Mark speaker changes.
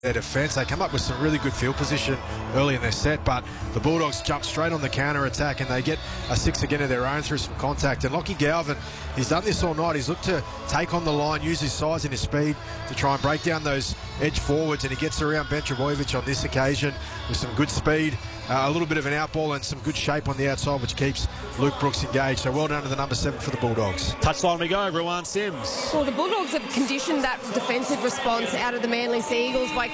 Speaker 1: their defence. They come up with some really good field position early in their set, but the Bulldogs jump straight on the counter-attack and they get a 6 again of their own through some contact. And Lockie Galvin, he's done this all night. He's looked to take on the line, use his size and his speed to try and break down those edge forwards, and he gets around Ben Trbojevic on this occasion with some good speed, a little bit of an outball and some good shape on the outside, which keeps Luke Brooks engaged. So well done to the number 7 for the Bulldogs.
Speaker 2: Touchline we go, Rowan Sims.
Speaker 3: Well, the Bulldogs have conditioned that defensive response out of the Manly Sea Eagles by